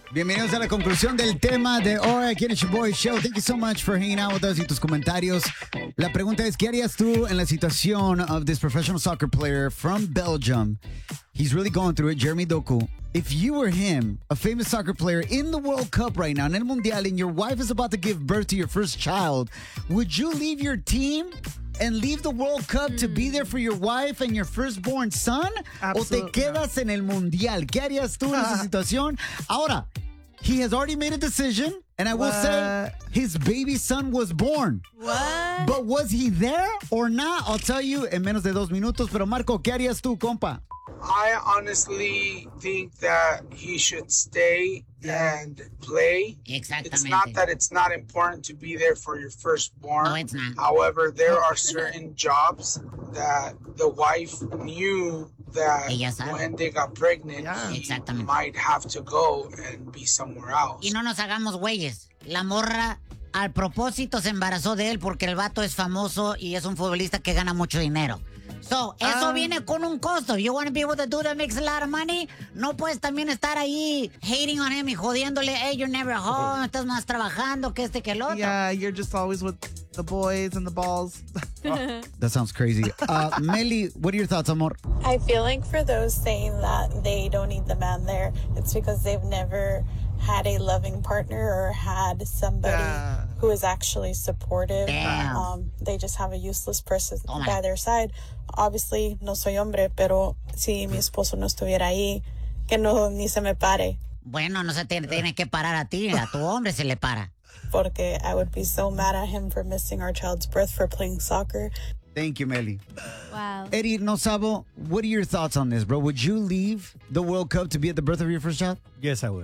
Bienvenidos a la conclusión del tema de hoy aquí en el Shoboy Show. Thank you so much for hanging out with us y tus comentarios. La pregunta es, ¿qué harías tú en la situación of this professional soccer player from Belgium? He's really going through it, Jeremy Doku. If you were him, a famous soccer player in the World Cup right now, en el Mundial, and your wife is about to give birth to your first child, would you leave your team and leave the World Cup to be there for your wife and your firstborn son? Absolutely. ¿O te quedas en el Mundial? ¿Qué harías tú en esa situación? Ahora, he has already made a decision, and I will say his baby son was born. What? But was he there or not? I'll tell you en menos de 2 minutos. Pero Marco, ¿qué harías tú, compa? I honestly think that he should stay and play. Exactamente. It's not that it's not important to be there for your firstborn. No, it's not. However, there are certain jobs that the wife knew that Ella sabe. when they got pregnant, he Exactamente. might have to go and be somewhere else. Y no nos hagamos güeyes. La morra al propósito se embarazó de él porque el vato es famoso y es un futbolista que gana mucho dinero. So, eso viene con un costo. You want to be able to do that makes a lot of money. No puedes también estar ahí hating on him y jodiéndole. Hey, you're never home. Estás más trabajando que este que el otro. Yeah, you're just always with the boys and the balls. That sounds crazy. Meli, what are your thoughts, amor? I feel like for those saying that they don't need the man there, it's because they've never had a loving partner or had somebody who is actually supportive. Damn. They just have a useless person Toma. by their side. Obviously, no soy hombre, pero si mi esposo no estuviera ahí, que no ni se me pare. Bueno, no se te tiene que parar a ti. A tu hombre se le para. Porque I would be so mad at him for missing our child's birth for playing soccer. Thank you, Meli. Wow. Eddie Nosabo, what are your thoughts on this, bro? Would you leave the World Cup to be at the birth of your first child? Yes, I would.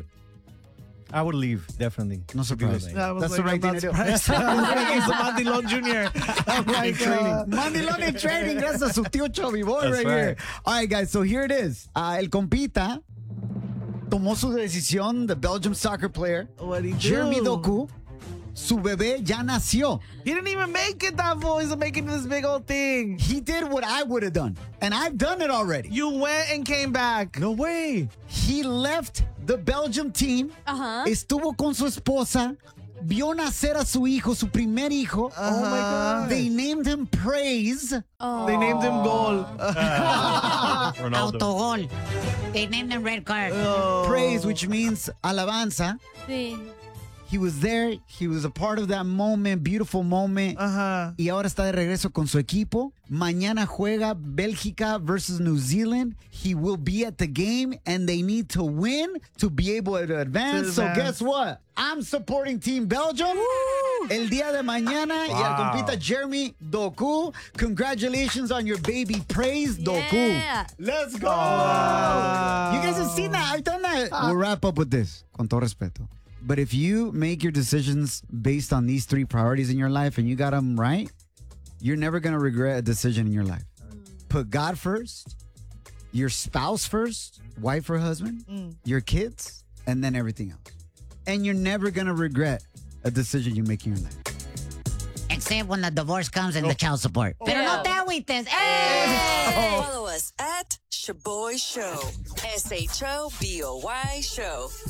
I would leave, definitely. No surprise. I was That's like, the right I'm thing not to do. surprised. I was thinking it's Mandilon Jr. I'm like, Mandilon in training, gracias a su tío Chubby Boy That's right here. right. All right, guys, so here it is. El compita tomó su decisión, the Belgium soccer player, What'd he do? Jeremy Doku. Su bebé ya nació. He didn't even make it, that fool. He's making this big old thing. He did what I would have done, and I've done it already. You went and came back. No way. He left the Belgium team, estuvo con su esposa, vio nacer a su hijo, su primer hijo. Oh my God. They named him Praise. They named him Goal. Ronaldo. Autogol. They named him red card. Praise, which means alabanza. Sí. He was there. He was a part of that moment, beautiful moment. Y ahora está de regreso con su equipo. Mañana juega Bélgica versus New Zealand. He will be at the game, and they need to win to be able to advance. So guess what? I'm supporting Team Belgium. El día de mañana. Y al compita Jeremy Doku. Congratulations on your baby Praise, Doku. Yeah. Let's go. You guys have seen that. I've done that. We'll wrap up with this. Con todo respeto. But if you make your decisions based on these 3 priorities in your life and you got them right, you're never going to regret a decision in your life. Put God first, your spouse first, wife or husband, your kids, and then everything else. And you're never going to regret a decision you make in your life. Except when the divorce comes and the child support. Pero no te agüites. ¡Ey! Follow us at Shoboy Show. SHOBOY Show.